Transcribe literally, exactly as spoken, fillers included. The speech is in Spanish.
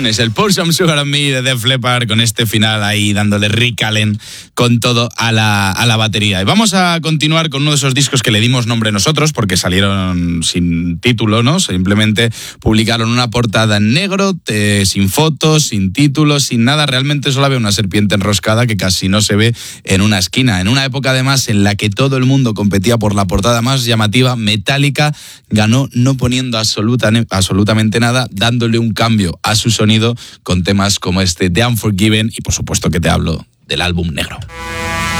Allen, es el Pour Some Sugar on Me de Def Leppard, con este final ahí dándole Rick Allen con todo a la, a la batería. Y vamos a continuar con uno de esos discos que le dimos nombre nosotros porque salieron sin título, ¿no? Simplemente publicaron una portada en negro, eh, sin fotos, sin títulos, sin nada. Realmente solo había una serpiente enroscada que casi no se ve en una esquina. En una época además en la que todo el mundo competía por la portada más llamativa, Metallica ganó no poniendo absoluta, absolutamente nada, dándole un cambio a su sonido con temas como este The Unforgiven y por supuesto que te hablo del álbum negro.